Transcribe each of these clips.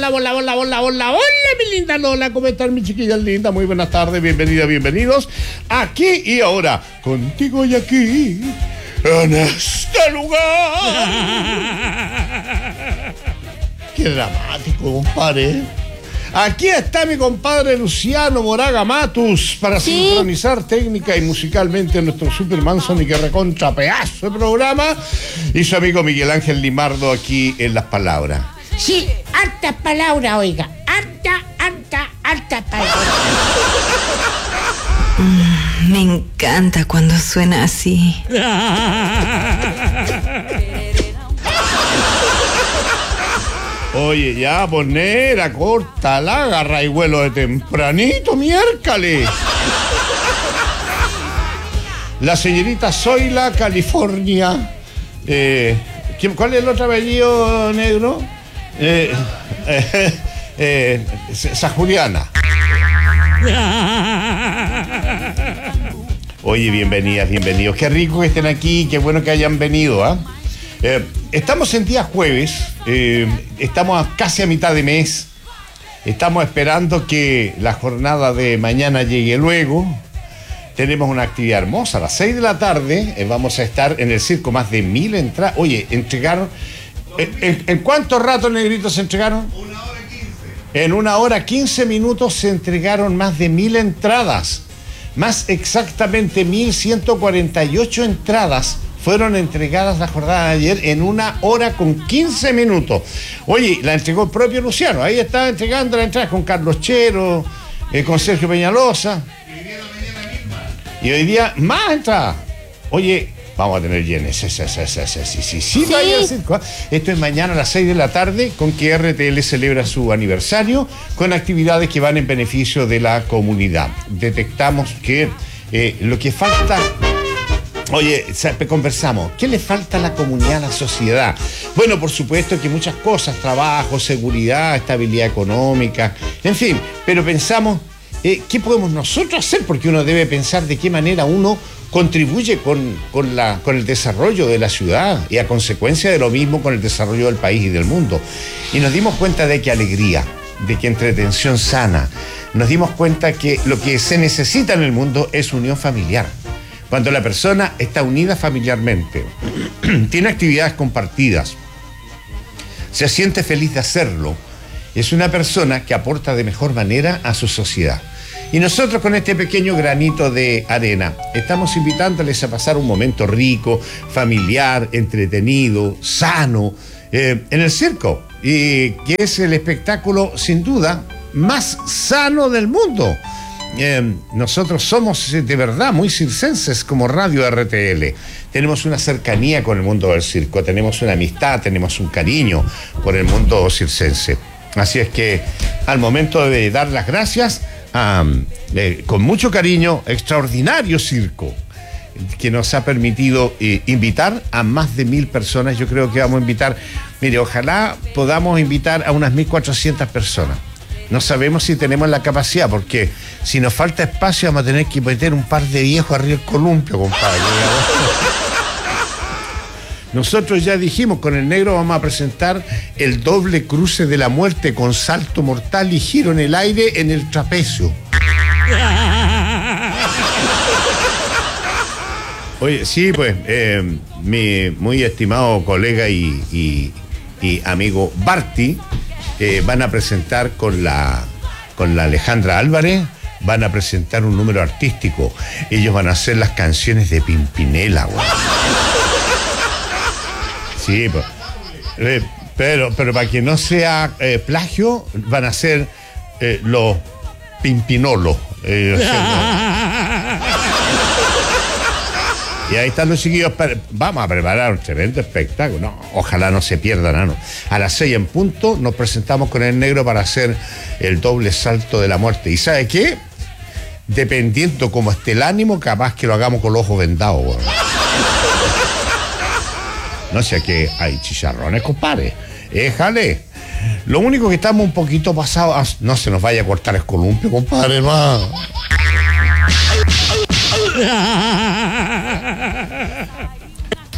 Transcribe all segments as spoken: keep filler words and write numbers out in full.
hola, hola, hola, hola, hola, hola, mi linda Lola, ¿cómo están mis chiquillas lindas? Muy buenas tardes, bienvenidas, bienvenidos aquí y ahora, contigo y aquí, en este lugar. Qué dramático, compadre. Aquí está mi compadre Luciano Moraga Matus para ¿Sí? sincronizar técnica y musicalmente nuestro Superman Sonic recontra pedazo de programa, y su amigo Miguel Ángel Limardo aquí en las palabras. Sí, hartas palabras, oiga, harta, harta, harta palabras. Mm, me encanta cuando suena así. Oye, ya, ponera, corta, la agarra y vuelo de tempranito, miércale. La señorita Zoila, California. Eh, ¿Cuál es el otro apellido, negro? Eh, eh, eh, Sajuriana. Oye, bienvenidas, bienvenidos. Qué rico que estén aquí, qué bueno que hayan venido, ¿ah? ¿eh? Eh, estamos en día jueves, eh, estamos a casi a mitad de mes, estamos esperando que la jornada de mañana llegue luego. Tenemos una actividad hermosa, a las seis de la tarde eh, vamos a estar en el circo, más de mil entradas. Oye, entregaron, eh, ¿en, ¿en cuánto rato, negrito, se entregaron? Una hora quince. En una hora quince minutos se entregaron más de mil entradas, más exactamente mil ciento cuarenta y ocho entradas. Fueron entregadas la jornada de ayer en una hora con quince minutos. Oye, la entregó el propio Luciano. Ahí está entregando la entrada con Carlos Chero, eh, con Sergio Peñalosa. Y hoy día la mañana misma. Y hoy día más entradas. Oye, vamos a tener llenes. Sí, sí, sí, sí, sí, sí, sí, sí, Sí. vaya al circo, ¿eh? Esto es mañana a las seis de la tarde, con que R T L celebra su aniversario, con actividades que van en beneficio de la comunidad. Detectamos que eh, lo que falta... Oye, conversamos, ¿qué le falta a la comunidad, a la sociedad? Bueno, por supuesto que muchas cosas, trabajo, seguridad, estabilidad económica, en fin, pero pensamos, eh, ¿qué podemos nosotros hacer? Porque uno debe pensar de qué manera uno contribuye con, con, la, con el desarrollo de la ciudad y a consecuencia de lo mismo con el desarrollo del país y del mundo. Y nos dimos cuenta de que alegría, de que entretención sana, nos dimos cuenta que lo que se necesita en el mundo es unión familiar. Cuando la persona está unida familiarmente, tiene actividades compartidas, se siente feliz de hacerlo, es una persona que aporta de mejor manera a su sociedad. Y nosotros con este pequeño granito de arena estamos invitándoles a pasar un momento rico, familiar, entretenido, sano, eh, en el circo, y que es el espectáculo sin duda más sano del mundo. Eh, nosotros somos de verdad muy circenses como Radio R T L. Tenemos una cercanía con el mundo del circo, tenemos una amistad, tenemos un cariño por el mundo circense. Así es que al momento de dar las gracias, um, eh, con mucho cariño, Extraordinario Circo, que nos ha permitido eh, invitar a más de mil personas. Yo creo que vamos a invitar, mire, ojalá podamos invitar a unas mil cuatrocientas personas. No sabemos si tenemos la capacidad, porque si nos falta espacio vamos a tener que meter un par de viejos arriba del columpio, compadre. Nosotros ya dijimos, con el negro vamos a presentar el doble cruce de la muerte con salto mortal y giro en el aire en el trapecio. Oye, sí, pues, eh, mi muy estimado colega y, y, y amigo Barty, Eh, van a presentar con la con la Alejandra Álvarez, van a presentar un número artístico. Ellos van a hacer las canciones de Pimpinela, güey. Sí, pues, eh, pero, pero para que no sea eh, plagio, van a ser eh, los Pimpinolos. Eh, Y ahí están los chiquillos. Vamos a preparar un tremendo espectáculo. No, ojalá no se pierdan, ¿no? A las seis en punto nos presentamos con el negro para hacer el doble salto de la muerte. ¿Y sabe qué? Dependiendo cómo esté el ánimo, capaz que lo hagamos con los ojos vendados, güey. No sé, que hay chicharrones, compadre. Éjale. Lo único que estamos un poquito pasados. No se nos vaya a cortar el columpio, compadre, no.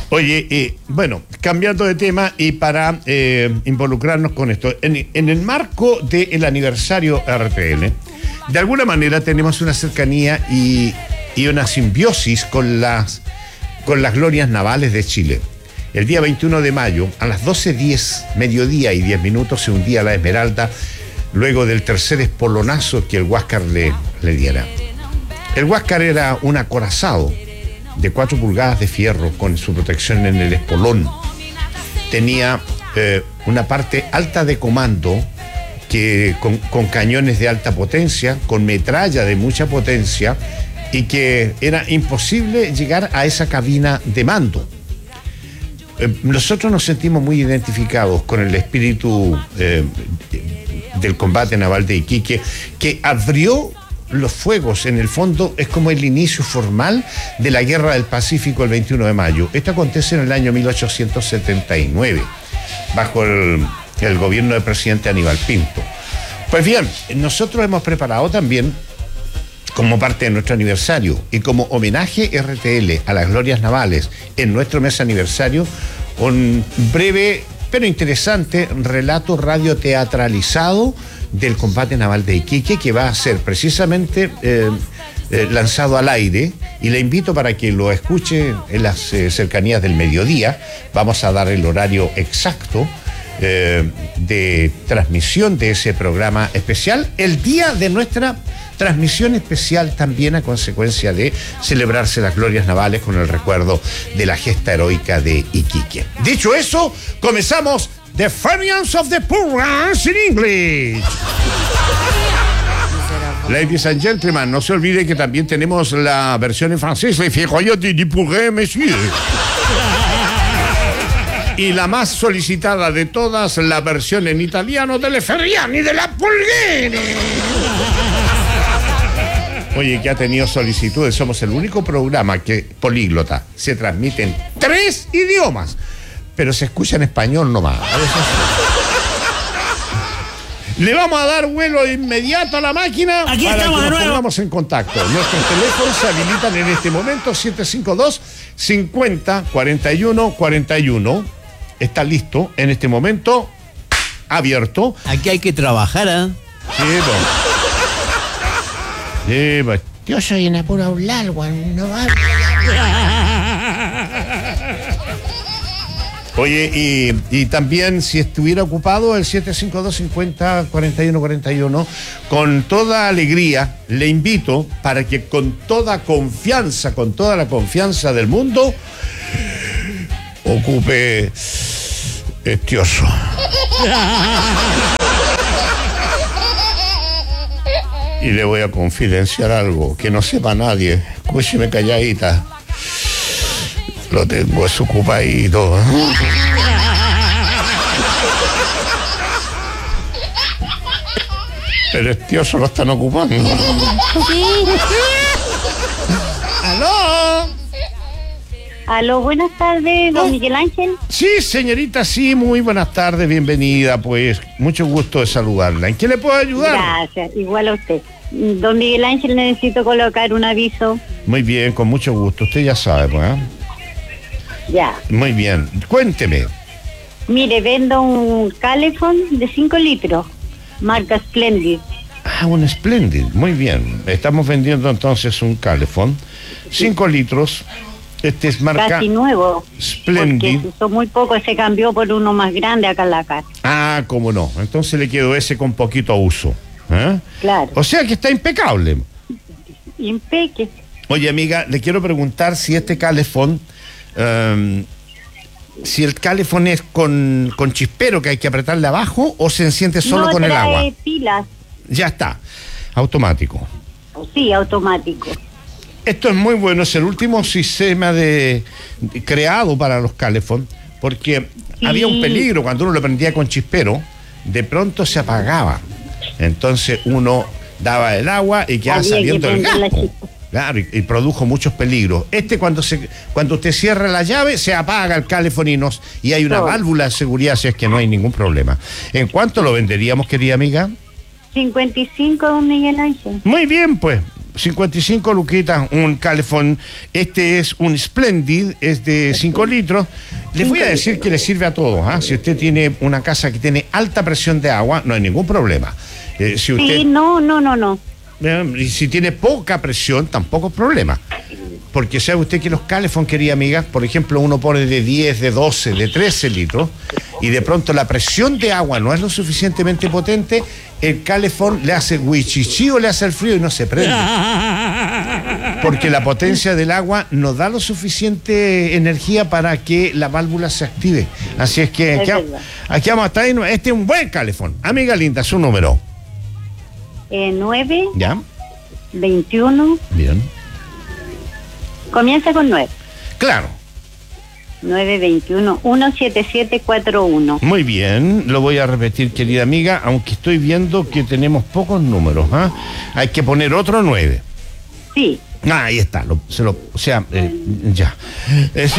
Oye, eh, bueno, cambiando de tema y para eh, involucrarnos con esto, en, en el marco del aniversario R T L, de alguna manera tenemos una cercanía y, y una simbiosis con las, con las glorias navales de Chile. El día veintiuno de mayo, a las doce diez, mediodía y diez minutos, se hundía la Esmeralda luego del tercer espolonazo que el Huáscar le, le diera. El Huáscar era un acorazado de cuatro pulgadas de fierro con su protección en el espolón. Tenía eh, una parte alta de comando que, con, con cañones de alta potencia, con metralla de mucha potencia, y que era imposible llegar a esa cabina de mando. Eh, nosotros nos sentimos muy identificados con el espíritu eh, del combate naval de Iquique, que abrió los fuegos. En el fondo es como el inicio formal de la Guerra del Pacífico el veintiuno de mayo. Esto acontece en el año mil ochocientos setenta y nueve, bajo el, el gobierno del presidente Aníbal Pinto. Pues bien, nosotros hemos preparado también, como parte de nuestro aniversario y como homenaje R T L a las glorias navales en nuestro mes aniversario, un breve pero interesante relato radioteatralizado del combate naval de Iquique, que va a ser precisamente eh, eh, lanzado al aire, y le invito para que lo escuche en las eh, cercanías del mediodía. Vamos a dar el horario exacto eh, de transmisión de ese programa especial, el día de nuestra transmisión especial, también a consecuencia de celebrarse las glorias navales con el recuerdo de la gesta heroica de Iquique. Dicho eso, comenzamos The Variants of the Poor Ones in English. Ladies and gentlemen, no se olvide que también tenemos la versión en francés, Les Ferroyaux du Pourrais, Monsieur. Y la más solicitada de todas, la versión en italiano de Le Ferriani de la Pulguini. Oye, que ha tenido solicitudes. Somos el único programa que, políglota, se transmite en tres idiomas, pero se escucha en español nomás. Le vamos a dar vuelo de inmediato a la máquina. Aquí para estamos que de nos nuevo. pongamos en contacto. Nuestros teléfonos se habilitan en este momento: siete cinco dos, cincuenta, cuarenta y uno, cuarenta y uno. Está listo en este momento, abierto. Aquí hay que trabajar, ¿ah? Sí, pues. Sí, pues. Yo soy en apuro hablar, weón, no va. Oye, y, y también, si estuviera ocupado, el siete cinco dos, cincuenta, cuarenta y uno, cuarenta y uno, con toda alegría le invito para que con toda confianza, con toda la confianza del mundo, ocupe este oso. Y le voy a confidenciar algo que no sepa nadie. Escúcheme calladita. Lo tengo desocupadito. Pero este oso lo están ocupando. ¿Aló? Aló, buenas tardes, don Oh. Miguel Ángel. Sí, señorita, sí, muy buenas tardes, bienvenida, pues, mucho gusto de saludarla. ¿En qué le puedo ayudar? Gracias, igual a usted. Don Miguel Ángel, necesito colocar un aviso. Muy bien, con mucho gusto, usted ya sabe, pues, ¿eh? Ya. Muy bien, cuénteme. Mire, vendo un Calefón de cinco litros, marca Splendid. Ah, un Splendid, muy bien. Estamos vendiendo entonces un Calefón, cinco litros. Este es marca Casi nuevo. Splendid. Porque son muy pocos, se cambió por uno más grande acá en la casa. Ah, cómo no. Entonces le quedó ese con poquito uso. ¿Eh? Claro. O sea que está impecable. Impeque. Oye, amiga, le quiero preguntar si este calefón, um, si el calefón es con, con chispero que hay que apretarle abajo, o se enciende solo no con el trae agua. pilas. Ya está, automático. Sí, automático. Esto es muy bueno, es el último sistema de, de- creado para los calefón, porque Sí. había un peligro cuando uno lo prendía con chispero, de pronto se apagaba. Entonces uno daba el agua y quedaba Había que saliendo el prender la gas. po. chispa. Claro, y, y produjo muchos peligros. Este cuando se cuando usted cierra la llave, se apaga el calefón y, nos- y hay una Todo. válvula de seguridad, si es que no hay ningún problema. ¿En cuánto lo venderíamos, querida amiga? cincuenta y cinco, don Miguel Ángel. Muy bien, pues. cincuenta y cinco luquitas, un calefón. Este es un Splendid, es de cinco litros. Les voy a decir que le sirve a todos. ¿Ah? Si usted tiene una casa que tiene alta presión de agua, no hay ningún problema. Eh, si usted, Sí, no, no, no, no. eh, y si tiene poca presión, tampoco es problema. Porque sabe usted que los calefón, querida amiga, por ejemplo, uno pone de diez, de doce, de trece litros, y de pronto la presión de agua no es lo suficientemente potente, el calefón le hace huichichi o le hace el frío y no se prende. Porque la potencia del agua no da lo suficiente energía para que la válvula se active. Así es que aquí, Es verdad. aquí vamos a estar. Este es un buen calefón. Amiga linda, su número. Eh, nueve, ¿Ya? veintiuno, Bien. comienza con nueve. Claro. nueve veintiuno, uno siete siete cuatro uno. Muy bien, lo voy a repetir, querida amiga, aunque estoy viendo que tenemos pocos números. ¿Ah? Hay que poner otro nueve. Sí, Ah, ahí está, lo, se lo, o sea, eh, ya. Es el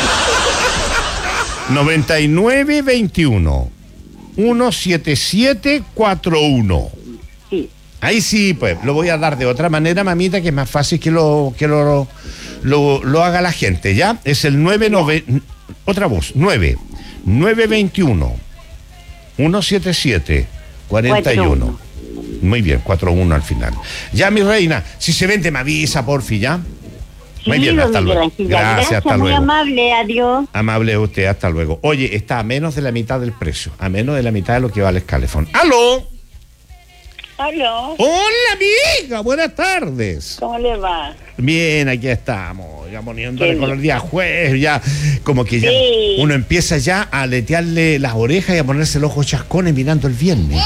noventa y nueve veintiuno, uno siete siete cuatro uno. sí. Ahí sí, pues, lo voy a dar de otra manera, mamita, que es más fácil que lo, que lo, lo, lo haga la gente, ¿ya? Es el nueve nueve, otra voz, nueve, nueve veintiuno, uno siete siete cuarenta y uno. Muy bien, cuatro uno al final. Ya, mi reina, si se vende, me avisa, porfi, ¿ya? Muy Sí, bien, don hasta Miguel luego. Ángel, Gracias, hasta muy luego. amable, adiós. Amable usted, hasta luego. Oye, está a menos de la mitad del precio, a menos de la mitad de lo que vale el calefón. ¡Aló! Aló, Hola, amiga, buenas tardes. ¿cómo le va? Bien, aquí estamos, ya poniéndole Qué con el día jueves, ya como que ya Sí. uno empieza ya a aletearle las orejas y a ponerse los ojos chascones mirando el viernes.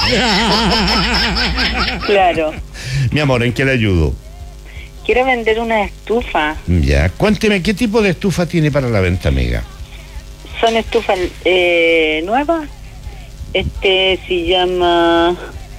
Claro. Mi amor, ¿en qué le ayudo? Quiero vender una estufa. Ya, cuénteme, ¿qué tipo de estufa tiene para la venta, amiga? Son estufas eh, nuevas. Este se llama...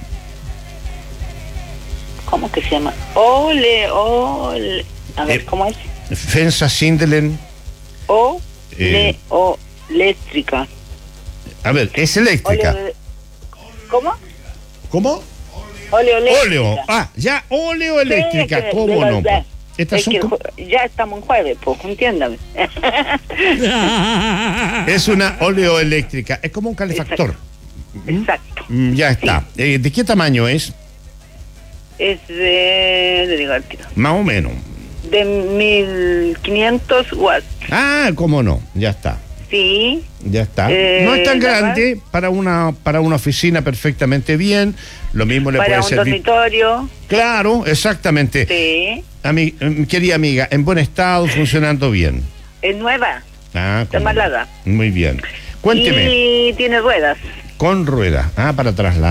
¿Cómo que se llama? Ole, ole... A ver, Eh, ¿cómo es? Fensa Sindelen. O, Eh. le, o, eléctrica. A ver, es eléctrica. Ole- ¿Cómo? ¿Cómo? Óleo eléctrica. Óleo. Ah, ya, óleo eléctrica, Sí, es que ¿cómo de no? verdad. Estas Es son que como- ju- ya estamos en jueves, pues, entiéndame. Es una oleoeléctrica, es como un calefactor. Exacto. Mm, Ya está. Eh, ¿De qué tamaño es? Es de... Le digo al tiro. Más o menos. De mil quinientos watts. Ah, cómo no, ya está. Sí. Ya está. Eh, no es tan la grande para una para una oficina, perfectamente bien. Lo mismo le Para puede un servir. dormitorio. Claro, exactamente. Sí. Ami- em, querida amiga, en buen estado, funcionando bien. Es nueva. Ah, Está cómo no. embalada. Muy bien. Cuénteme, Y tiene ruedas. con ruedas. Ah, para trasladar.